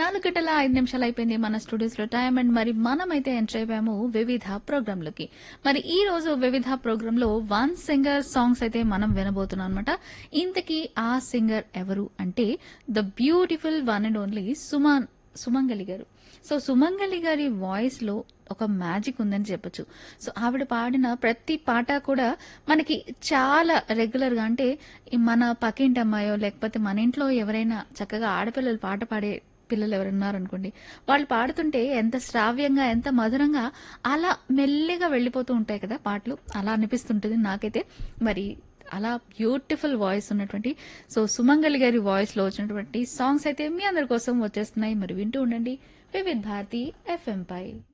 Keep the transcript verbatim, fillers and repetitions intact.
నాలుగు గంటల ఐదు నిమిషాలు అయిపోయింది మన స్టూడియోస్ లో టైం. అండ్ మరి మనమైతే ఎంటర్ అయిపోయాము వివిధ ప్రోగ్రామ్ లోకి. మరి ఈ రోజు వివిధ ప్రోగ్రామ్ లో వన్ సింగర్ సాంగ్స్ అయితే మనం వినబోతున్నాం అనమాట. ఇంతకీ ఆ సింగర్ ఎవరు అంటే the beautiful one and only Suman సుమంగలి గారు. సో సుమంగలి గారి వాయిస్ లో ఒక మ్యాజిక్ ఉందని చెప్పొచ్చు. సో ఆవిడ పాడిన ప్రతి పాట కూడా మనకి చాలా రెగ్యులర్ గా, అంటే ఈ మన పక్కింటి అమ్మాయో లేకపోతే మన ఇంట్లో ఎవరైనా చక్కగా ఆడపిల్లలు పాట పాడే పిల్లలు ఎవరున్నారనుకోండి, వాళ్ళు పాడుతుంటే ఎంత శ్రావ్యంగా ఎంత మధురంగా అలా మెల్లిగా వెళ్ళిపోతూ ఉంటాయి కదా పాటలు. అలా అనిపిస్తుంటుంది నాకైతే. మరి అలా బ్యూటిఫుల్ వాయిస్ ఉన్నటువంటి సో సుమంగలి గారి వాయిస్ లో వచ్చినటువంటి సాంగ్స్ అయితే మీ అందరి కోసం వచ్చేస్తున్నాయి. మరి వింటూ ఉండండి వివిధ్ భారతి ఎఫ్ఎం పై.